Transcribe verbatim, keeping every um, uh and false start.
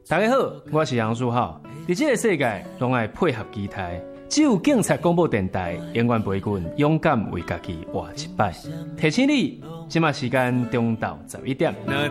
大家好，我是杨树浩。在这个世界，拢爱配合期待。只有警察广播电台永远陪阮勇敢为家己活一摆。提醒你，即马时间中昼十一点。